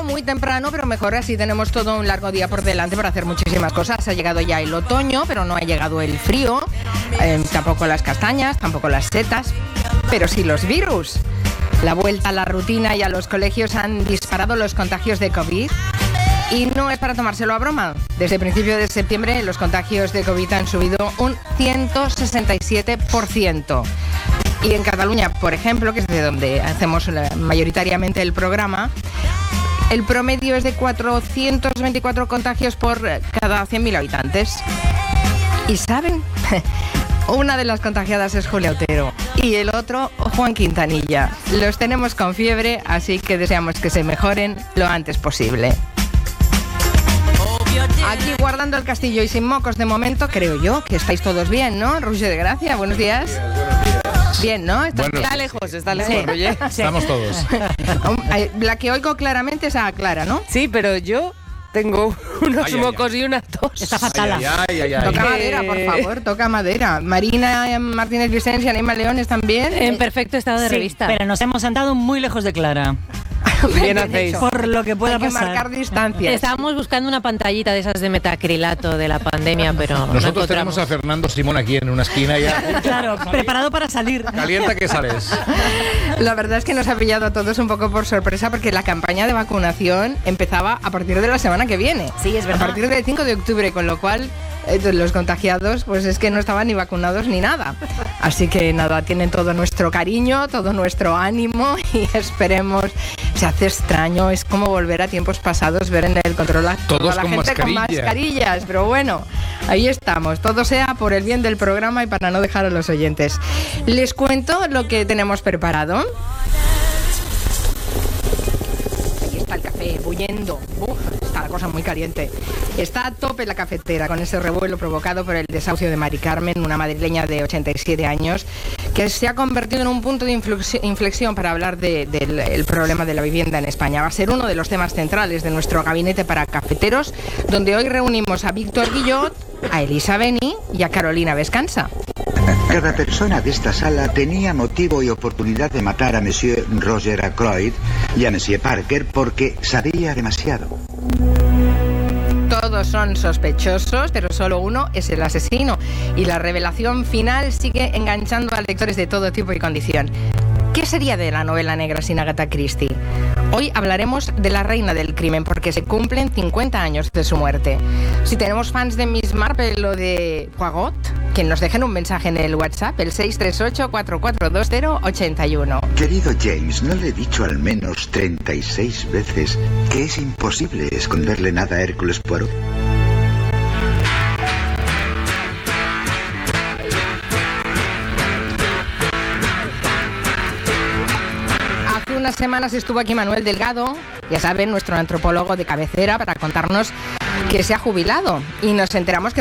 muy temprano, pero mejor así tenemos todo un largo día por delante para hacer muchísimas cosas. Ha llegado ya el otoño, pero no ha llegado el frío, tampoco las castañas, tampoco las setas, pero sí los virus. La vuelta a la rutina y a los colegios han disparado los contagios de COVID. Y no es para tomárselo a broma. Desde principios de septiembre los contagios de COVID han subido un 167%. Y en Cataluña, por ejemplo, que es de donde hacemos mayoritariamente el programa, el promedio es de 424 contagios por cada 100.000 habitantes. ¿Y saben? Una de las contagiadas es Julia Otero y el otro, Juan Quintanilla. Los tenemos con fiebre, así que deseamos que se mejoren lo antes posible. Aquí guardando el castillo y sin mocos de momento, creo yo que estáis todos bien, ¿no? Roger de Gracia, buenos días. Bien, ¿no? Está lejos, Sí. Roger. Estamos todos. La que oigo claramente es a Clara, ¿no? Sí, pero yo tengo unos mocos y una tos. Está fatal. Toca madera, por favor, toca madera. Marina Martínez Vicens y Anima León están bien. En perfecto estado de revista. Pero nos hemos sentado muy lejos de Clara. Bien hacéis. Por lo que pueda Hay que pasar. marcar distancias. Estábamos buscando una pantallita de esas de metacrilato de la pandemia, pero no Nosotros encontramos. tenemos a Fernando Simón aquí en una esquina ya. Claro, preparado para salir. Calienta que sales. La verdad es que nos ha pillado a todos un poco por sorpresa porque la campaña de vacunación empezaba a partir de la semana que viene. Sí, es verdad. A partir del 5 de octubre, con lo cual los contagiados pues es que no estaban ni vacunados ni nada. Así que nada, tienen todo nuestro cariño, todo nuestro ánimo y esperemos. Se hace extraño, es como volver a tiempos pasados, ver en el control a toda la gente con mascarillas, pero bueno, ahí estamos, todo sea por el bien del programa y para no dejar a los oyentes. Les cuento lo que tenemos preparado. Ahí está el café bulliendo. Está la cosa muy caliente. Está a tope la cafetera con ese revuelo provocado por el desahucio de Mari Carmen, una madrileña de 87 años, que se ha convertido en un punto de inflexión para hablar del problema de la vivienda en España. Va a ser uno de los temas centrales de nuestro gabinete para cafeteros, donde hoy reunimos a Víctor Guillot, a Elisa Beni y a Carolina Vescansa. Cada persona de esta sala tenía motivo y oportunidad de matar a Monsieur Roger Ackroyd y a Monsieur Parker porque sabía demasiado. Todos son sospechosos, pero solo uno es el asesino. Y la revelación final sigue enganchando a lectores de todo tipo y condición. ¿Qué sería de la novela negra sin Agatha Christie? Hoy hablaremos de la reina del crimen porque se cumplen 50 años de su muerte. Si tenemos fans de Miss Marple o de Poirot, que nos dejen un mensaje en el WhatsApp, el 638-4420-81. Querido James, ¿no le he dicho al menos 36 veces que es imposible esconderle nada a Hércules Poirot? Unas semanas estuvo aquí Manuel Delgado, ya saben, nuestro antropólogo de cabecera, para contarnos que se ha jubilado y nos enteramos que